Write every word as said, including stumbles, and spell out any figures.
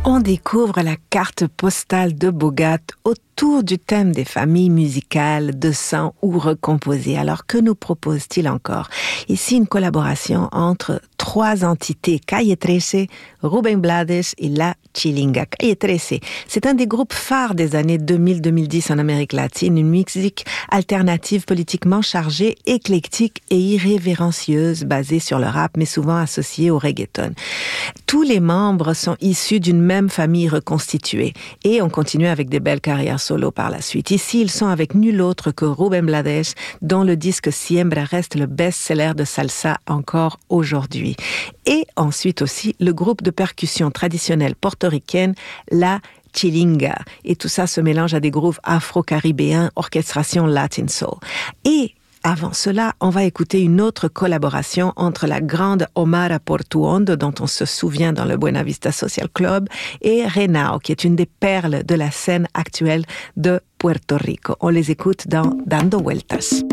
On découvre la carte postale de Bogate autour du thème des familles musicales, de sang ou recomposées. Alors, que nous propose-t-il encore? Ici, une collaboration entre trois entités, Calle trece, Rubén Blades et La Chilinga. Calle trece, c'est un des groupes phares des années deux mille à deux mille dix en Amérique latine, une musique alternative politiquement chargée, éclectique et irrévérencieuse, basée sur le rap, mais souvent associée au reggaeton. Tous les membres sont issus d'une même famille reconstituée et on continue avec des belles carrières solo par la suite. Ici, ils sont avec nul autre que Rubén Blades, dont le disque Siembra reste le best-seller de salsa encore aujourd'hui. Et ensuite aussi, le groupe de percussion traditionnelle portoricaine, La Chilinga. Et tout ça se mélange à des grooves afro-caribéens, orchestration Latin Soul. Et avant cela, on va écouter une autre collaboration entre la grande Omara Portuondo, dont on se souvient dans le Buena Vista Social Club, et Renao, qui est une des perles de la scène actuelle de Puerto Rico. On les écoute dans Dando Vueltas.